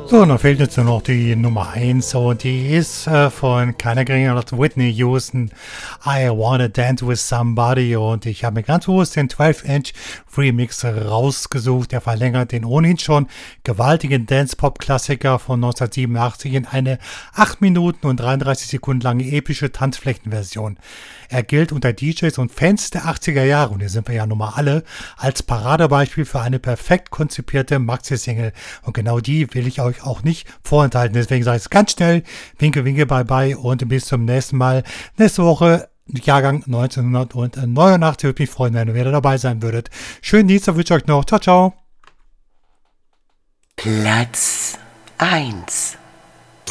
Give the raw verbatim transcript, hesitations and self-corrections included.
So, dann fehlt jetzt nur noch die Nummer eins und die ist äh, von keiner geringer als Whitney Houston, I Wanna Dance With Somebody, und ich habe mir ganz bewusst den zwölf Inch Remix rausgesucht. Der verlängert den ohnehin schon gewaltigen Dance-Pop-Klassiker von neunzehnhundertsiebenundachtzig in eine acht Minuten und dreiunddreißig Sekunden lange epische Tanzflächenversion. Er gilt unter D Js und Fans der achtziger Jahre, und hier sind wir ja nun mal alle, als Paradebeispiel für eine perfekt konzipierte Maxi-Single. Und genau die will ich euch auch nicht vorenthalten. Deswegen sage ich es ganz schnell. Winke, winke, bye, bye und bis zum nächsten Mal. Nächste Woche Jahrgang neunzehnhundertneunundachtzig. Würde mich freuen, wenn ihr wieder dabei sein würdet. Schönen Dienstag wünsche ich euch noch. Ciao, ciao. Platz eins.